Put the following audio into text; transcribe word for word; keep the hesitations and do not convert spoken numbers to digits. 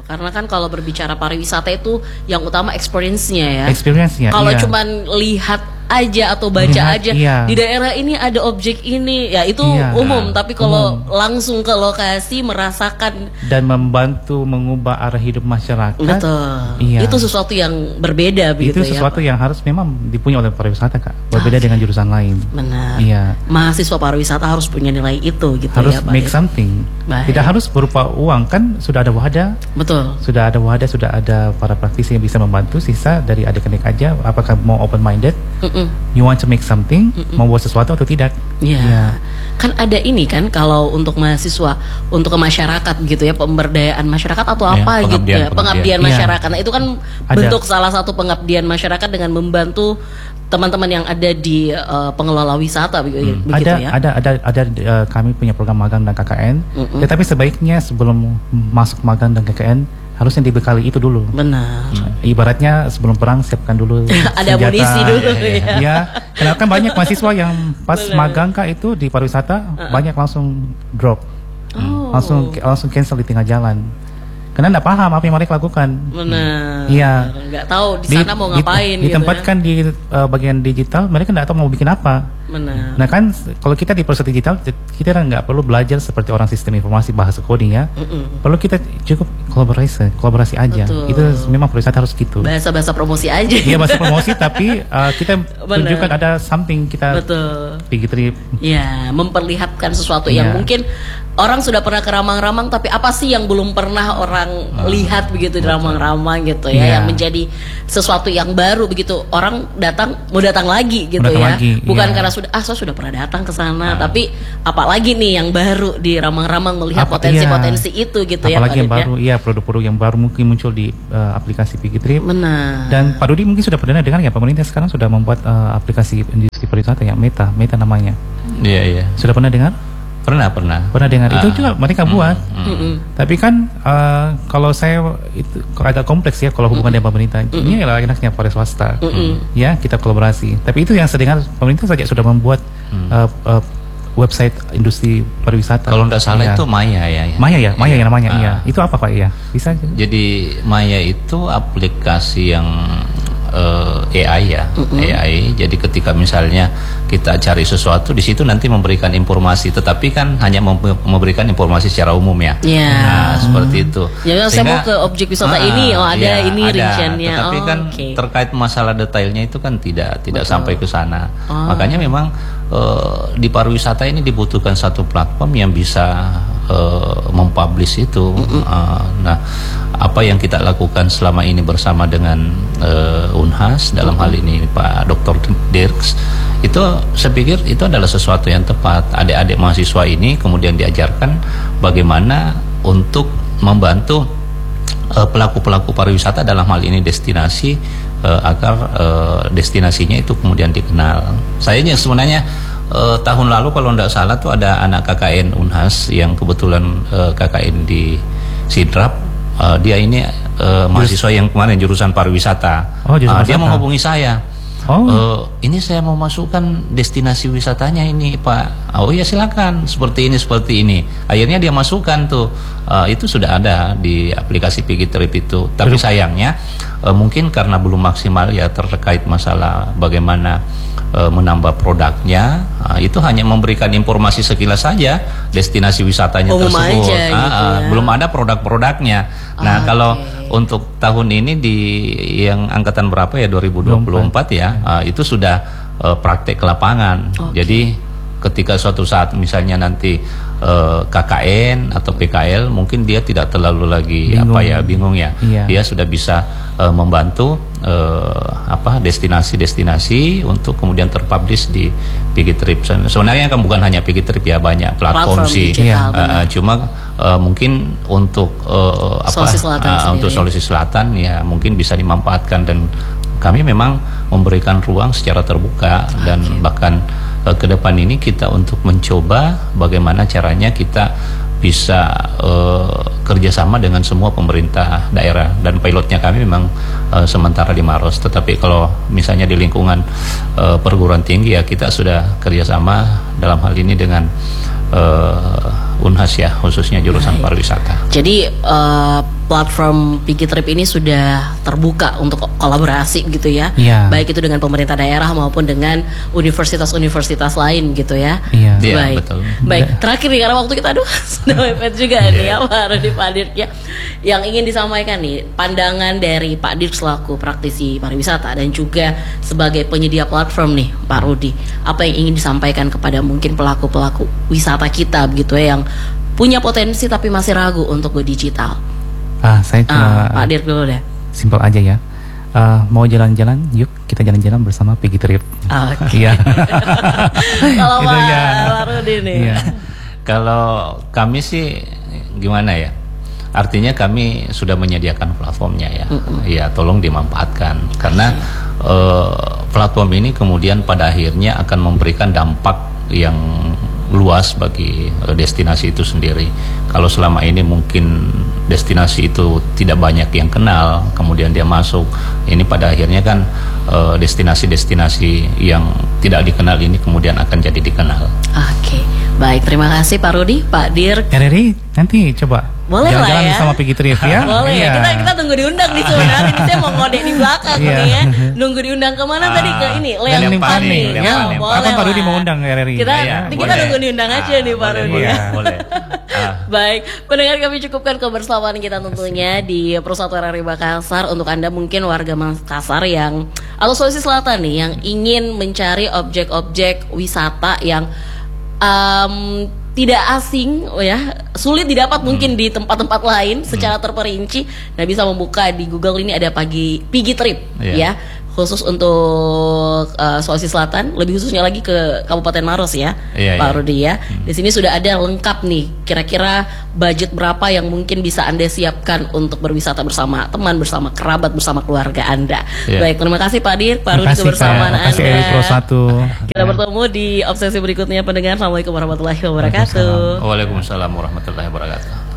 Karena kan kalau berbicara pariwisata itu yang utama experience-nya ya. Experience-nya. Kalau iya. cuman lihat aja atau baca Lihat, aja iya. di daerah ini ada objek ini, ya itu Iya. umum. Tapi kalau Umum. langsung ke lokasi merasakan Dan membantu mengubah arah hidup masyarakat. betul, Iya. itu sesuatu yang berbeda begitu Itu ya. sesuatu Pak? yang harus memang dipunya oleh pariwisata, Kak. Berbeda Oke. dengan jurusan lain. Benar. Iya. Mahasiswa pariwisata harus punya nilai itu gitu Harus ya Pak. make ya? something. Baik. Tidak harus berupa uang, kan sudah ada wadah, Betul. sudah ada wadah, sudah ada para praktisi yang bisa membantu. Sisa dari adik-adik aja, apakah mau open minded, Mm-mm. you want to make something, mau buat sesuatu atau tidak. Ya, Iya. kan ada ini kan kalau untuk mahasiswa, untuk ke masyarakat gitu ya, pemberdayaan masyarakat atau Ya, apa gitu pengabdian, ya, pengabdian pengabdian. masyarakat. Nah, itu kan Ada. bentuk salah satu pengabdian masyarakat dengan membantu teman-teman yang ada di uh, pengelola wisata begitu, Hmm. begitu ada, ya. ada, ada, ada, eh, kami punya program magang dan K K N. Mm-mm. Tetapi sebaiknya sebelum masuk magang dan K K N harusnya dibekali itu dulu. Benar. Ibaratnya sebelum perang siapkan dulu Ada senjata. amunisi dulu ya. ya. Ya, karena kan banyak mahasiswa yang pas Benar. magang Kak itu di pariwisata banyak langsung drop, Oh. langsung langsung cancel di tengah jalan. Karena nggak paham apa yang mereka lakukan. Benar. Iya. Nggak tahu di sana mau ngapain gitu ditempatkan di uh, bagian digital, mereka nggak tahu mau bikin apa. ya. Benar. Nah kan kalau kita di proses digital kita kan nggak perlu belajar seperti orang sistem informasi bahasa coding ya. Mm-mm. Perlu kita cukup kolaborasi, kolaborasi aja. Betul. Itu memang pariwisata harus gitu. Bahasa-bahasa promosi aja. Iya bahasa promosi tapi uh, kita Benar. tunjukkan ada something kita Betul. pergi trip. Ya, memperlihatkan sesuatu yang Iya. mungkin orang sudah pernah ke Ramang-Ramang, tapi apa sih yang belum pernah orang lihat begitu di Ramang-Ramang gitu ya, Iya. yang menjadi sesuatu yang baru begitu. Orang datang mau datang lagi gitu Mau datang ya. lagi, Bukan iya. karena sudah ah saya sudah pernah datang ke sana, tapi apalagi nih yang baru di Ramang-Ramang melihat Apa- potensi-potensi itu gitu ya. Apalagi Pak yang Dut, ya. baru, iya produk-produk yang baru mungkin muncul di uh, aplikasi Pergi Trip. Benar. Dan Pak Dudi mungkin sudah pernah dengar ya, pemerintah sekarang sudah membuat uh, aplikasi industri pariwisata yang Meta, Meta namanya. Iya, iya. Sudah pernah dengar? Pernah, pernah. Pernah dengar? Itu Ah. juga mereka buat. Mm-mm. Tapi kan uh, kalau saya itu agak kompleks ya kalau hubungan dengan pemerintah. Ini adalah enaknya para swasta. Ya, kita kolaborasi. Tapi itu yang sedang pemerintah saja sudah membuat uh, uh, website industri pariwisata. Kalau nggak salah Ya. itu Maya ya. ya. Maya ya, Maya Iya. yang namanya. Ah. Iya. Itu apa Pak ya? Bisa? Jadi Maya itu aplikasi yang eh, A I ya, A I. Jadi ketika misalnya kita cari sesuatu di situ nanti memberikan informasi, tetapi kan hanya mem- memberikan informasi secara umum ya. Iya. Nah, seperti itu. Ya, saya Sehingga- mau ke objek wisata Ah, ini, oh ada iya, ini ada. regionnya. Tetapi Oh, kan oke. terkait masalah detailnya itu kan tidak tidak Betul. sampai ke sana. Oh. Makanya memang eh, di pariwisata ini dibutuhkan satu platform yang bisa eh, mempublish itu. Eh, nah, apa yang kita lakukan selama ini bersama dengan eh, Unhas dalam hal ini Pak Doktor Dirks, itu saya pikir itu adalah sesuatu yang tepat. Adik-adik mahasiswa ini kemudian diajarkan bagaimana untuk membantu eh, pelaku-pelaku pariwisata dalam hal ini destinasi eh, agar eh, destinasinya itu kemudian dikenal. Saya sebenarnya eh, tahun lalu kalau tidak salah tuh ada anak K K N Unhas yang kebetulan eh, K K N di Sidrap. Eh, dia ini eh, mahasiswa yang kemarin jurusan pariwisata. Oh, jurusan Ah, dia wisata. menghubungi saya. Oh. Eh, ini saya mau masukkan destinasi wisatanya ini Pak. Oh iya silakan, seperti ini seperti ini. Akhirnya dia masukkan tuh. Eh, itu sudah ada di aplikasi Pergi Trip itu. Tapi sayangnya eh, mungkin karena belum maksimal ya terkait masalah bagaimana eh, menambah produknya. Eh, itu hanya memberikan informasi sekilas saja destinasi wisatanya Umum tersebut. aja Ah, gitu ah, ya. belum ada produk-produknya. Nah, Oke. kalau untuk tahun ini di yang angkatan berapa ya dua ribu dua puluh empat ya uh, itu sudah uh, praktek ke lapangan. Oke. Jadi ketika suatu saat misalnya nanti uh, K K N atau P K L mungkin dia tidak terlalu lagi Bingung. apa ya bingung ya. Iya. Dia sudah bisa uh, membantu uh, apa destinasi-destinasi untuk kemudian terpublish di Pergi Trip. Sebenarnya kan bukan hanya Pergi Trip ya, banyak platform, Platform sih. digital, Uh, benar. uh, cuma uh, mungkin untuk uh, apa Sulawesi Selatan uh, sendiri. untuk Sulawesi Selatan ya mungkin bisa dimanfaatkan, dan kami memang memberikan ruang secara terbuka dan bahkan uh, ke depan ini kita untuk mencoba bagaimana caranya kita bisa uh, kerjasama dengan semua pemerintah daerah, dan pilotnya kami memang uh, sementara di Maros, tetapi kalau misalnya di lingkungan uh, perguruan tinggi ya kita sudah kerjasama dalam hal ini dengan uh, Unhas ya, khususnya jurusan Baik. pariwisata. Jadi eh, platform Pigi Trip ini sudah terbuka untuk kolaborasi gitu ya, Iya. baik itu dengan pemerintah daerah maupun dengan universitas-universitas lain gitu ya. Iya. Iya, Baik, betul. baik. Terakhir nih karena waktu kita aduh sudah mepet juga nih ya Pak Rudi, Pak Dirk ya. Yang ingin disampaikan nih pandangan dari Pak Dirk selaku praktisi pariwisata dan juga sebagai penyedia platform nih Pak Rudi, apa yang ingin disampaikan kepada mungkin pelaku-pelaku wisata kita begitu ya yang punya potensi tapi masih ragu untuk go digital. Ah, saya cuma Ah, Pak Dirk dulu deh. simpel aja ya. Uh, mau jalan-jalan, yuk kita jalan-jalan bersama Pigi Trip. Oke. Iya. Kalau Itu Pak ya. Pak Rudi nih. Iya. Kalau kami sih gimana ya? Artinya kami sudah menyediakan platformnya ya. Ya, tolong dimanfaatkan karena uh, platform ini kemudian pada akhirnya akan memberikan dampak yang luas bagi uh, destinasi itu sendiri. Kalau selama ini mungkin destinasi itu tidak banyak yang kenal, kemudian dia masuk, ini pada akhirnya kan uh, destinasi-destinasi yang tidak dikenal ini kemudian akan jadi dikenal. Oke. Baik, terima kasih Pak Rudi, Pak Dirk. R R I nanti coba Boleh lah jalan-jalan ya. bersama Pigi Trip ya. Boleh ya, Iya. kita kita tunggu diundang nih sebenarnya. Ini saya mau ngode di belakang Iya. nih ya. Nunggu diundang kemana Ah, tadi ke ini? Lempang Lempang nih, nih. Lempang, Ya, Lempang. boleh Kapan Pak Rudi lah. mau undang R R I? Kita, Iya, ini kita boleh. nunggu diundang aja Ah, nih Pak boleh, Rudi. boleh, Iya. boleh. Ah. Baik, pendengar kami cukupkan kebersamaan kita tentunya di Persatuan R R I Makassar. Untuk Anda mungkin warga Makassar yang atau Sulawesi Selatan nih yang ingin mencari objek-objek wisata yang um, tidak asing, oh ya, sulit didapat mungkin di tempat-tempat lain secara terperinci. Nah, bisa membuka di Google ini ada pagi Pigi Trip Iya. ya, khusus untuk uh, Sulawesi Selatan, lebih khususnya lagi ke Kabupaten Maros ya, Iya, Pak iya. Rudi ya. Di sini sudah ada lengkap nih, kira-kira budget berapa yang mungkin bisa Anda siapkan untuk berwisata bersama teman, bersama kerabat, bersama keluarga Anda. Iya. Baik, terima kasih Pak Dir, Pak Terima Rudi kasih, kebersamaan Kak. Terima kasih Anda. R R I Pro satu. Kita bertemu di obsesi berikutnya pendengar. Assalamualaikum warahmatullahi wabarakatuh. Waalaikumsalam warahmatullahi wabarakatuh.